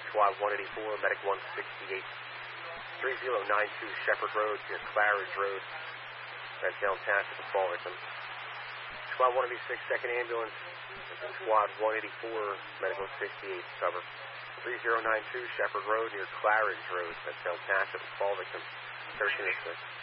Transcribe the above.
Squad 184, Medic 168. 3092 Shepherd Road near Claridge Road. Red tail task with the fall victim. Squad 186, second ambulance. Squad 184, Medic 168, cover. 3092 Shepherd Road near Claridge Road. Red tail task with the fall victim. 1386.